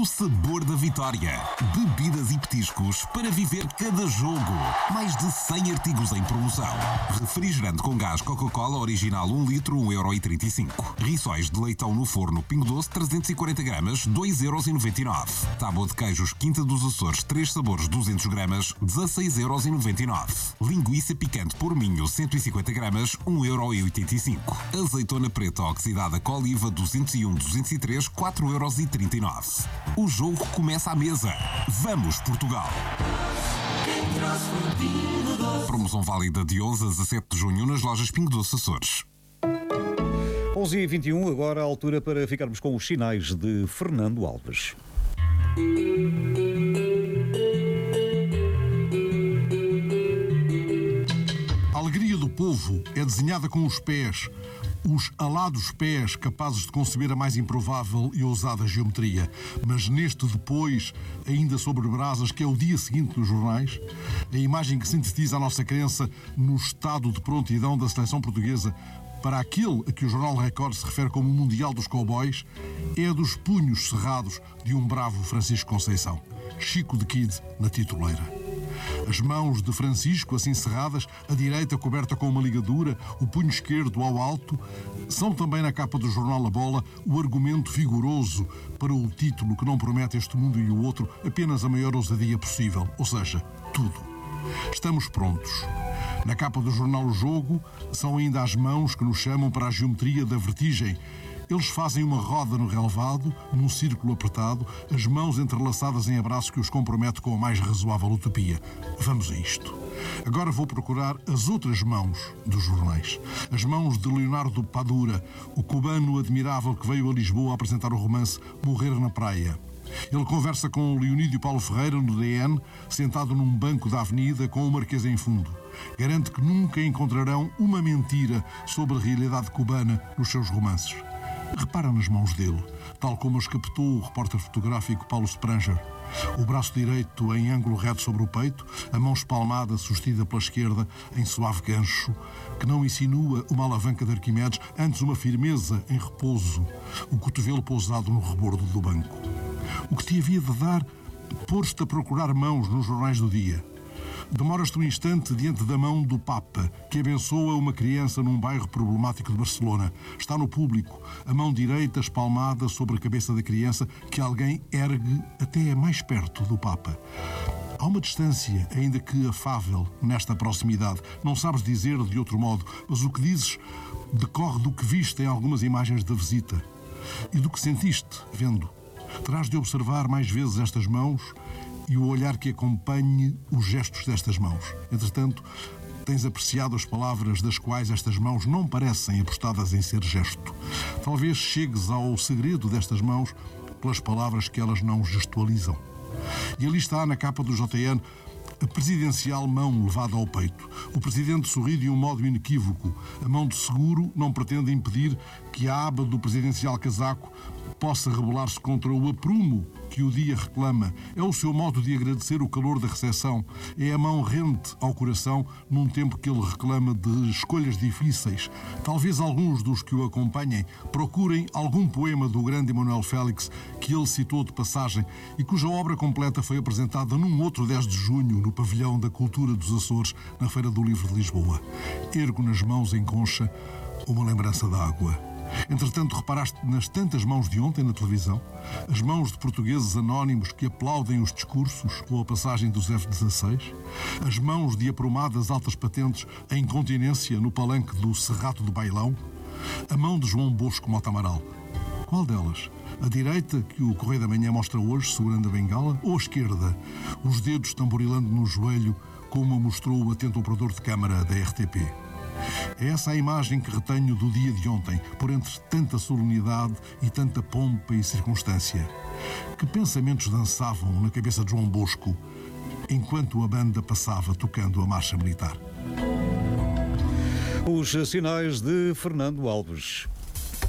o sabor da vitória. Bebidas e petiscos para viver cada jogo. Mais de 100 artigos em promoção. Refrigerante com gás Coca-Cola original 1 litro, 1,35€. Rissóis de leitão no forno Pingo Doce 340 gramas, 2,99€. Tábua de queijos Quinta dos Açores 3 sabores 200 gramas, 16,99€. Linguiça picante por Minho 150 gramas, 1,85€. Azeitona preta oxidada com oliva 201-203, 4,39€. O jogo começa à mesa. Vamos, Portugal! Promoção válida de 11 a 17 de junho nas lojas Pingo Doce Açores. 11h21, agora a altura para ficarmos com os sinais de Fernando Alves. A alegria do povo é desenhada com os pés, os alados pés capazes de conceber a mais improvável e ousada geometria. Mas neste depois, ainda sobre brasas, que é o dia seguinte nos jornais, a imagem que sintetiza a nossa crença no estado de prontidão da seleção portuguesa para aquele a que o Jornal Record se refere como o Mundial dos Cowboys é a dos punhos cerrados de um bravo Francisco Conceição, Chico de Kid na tituleira. As mãos de Francisco, assim cerradas, a direita coberta com uma ligadura, o punho esquerdo ao alto, são também na capa do jornal A Bola o argumento vigoroso para o título que não promete este mundo e o outro apenas a maior ousadia possível, ou seja, tudo. Estamos prontos. Na capa do jornal O Jogo são ainda as mãos que nos chamam para a geometria da vertigem. Eles fazem uma roda no relevado, num círculo apertado, as mãos entrelaçadas em abraço que os compromete com a mais razoável utopia. Vamos a isto. Agora vou procurar as outras mãos dos jornais. As mãos de Leonardo Padura, o cubano admirável que veio a Lisboa apresentar o romance Morrer na Praia. Ele conversa com o Leonídio Paulo Ferreira no DN, sentado num banco da avenida com o Marquês em fundo. Garante que nunca encontrarão uma mentira sobre a realidade cubana nos seus romances. Repara nas mãos dele, tal como as captou o repórter fotográfico Paulo Spranger. O braço direito em ângulo reto sobre o peito, a mão espalmada sustida pela esquerda em suave gancho, que não insinua uma alavanca de Arquimedes, antes uma firmeza em repouso, o cotovelo pousado no rebordo do banco. O que te havia de dar, pôr-te a procurar mãos nos jornais do dia. Demoras-te um instante diante da mão do Papa, que abençoa uma criança num bairro problemático de Barcelona. Está no público, a mão direita espalmada sobre a cabeça da criança, que alguém ergue até mais perto do Papa. Há uma distância, ainda que afável, nesta proximidade. Não sabes dizer de outro modo, mas o que dizes decorre do que viste em algumas imagens da visita e do que sentiste vendo. Terás de observar mais vezes estas mãos e o olhar que acompanhe os gestos destas mãos. Entretanto, tens apreciado as palavras das quais estas mãos não parecem apostadas em ser gesto. Talvez chegues ao segredo destas mãos pelas palavras que elas não gestualizam. E ali está, na capa do JN, a presidencial mão levada ao peito. O presidente sorri de um modo inequívoco. A mão de seguro não pretende impedir que a aba do presidencial casaco possa rebelar-se contra o aprumo que o dia reclama. É o seu modo de agradecer o calor da recepção. É a mão rente ao coração num tempo que ele reclama de escolhas difíceis. Talvez alguns dos que o acompanhem procurem algum poema do grande Emanuel Félix que ele citou de passagem e cuja obra completa foi apresentada num outro 10 de junho no Pavilhão da Cultura dos Açores, na Feira do Livro de Lisboa. Ergo nas mãos em concha uma lembrança da água. Entretanto, reparaste nas tantas mãos de ontem na televisão? As mãos de portugueses anónimos que aplaudem os discursos ou a passagem dos F-16? As mãos de aprumadas altas patentes em incontinência no palanque do Serrato do Bailão? A mão de João Bosco Mota Amaral? Qual delas? A direita, que o Correio da Manhã mostra hoje, segurando a bengala? Ou a esquerda, os dedos tamborilando no joelho, como mostrou o atento operador de câmara da RTP? É essa a imagem que retenho do dia de ontem, por entre tanta solenidade e tanta pompa e circunstância. Que pensamentos dançavam na cabeça de João Bosco enquanto a banda passava tocando a marcha militar? Os sinais de Fernando Alves.